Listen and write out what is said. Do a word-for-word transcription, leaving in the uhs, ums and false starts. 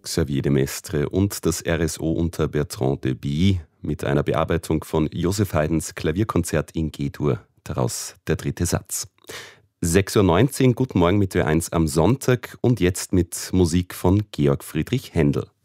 Xavier de Maistre und das R S O unter Bertrand de Billy mit einer Bearbeitung von Joseph Haydns Klavierkonzert in G-Dur, daraus der dritte Satz. sechs Uhr neunzehn, guten Morgen mit Ö eins am Sonntag und jetzt mit Musik von Georg Friedrich Händel.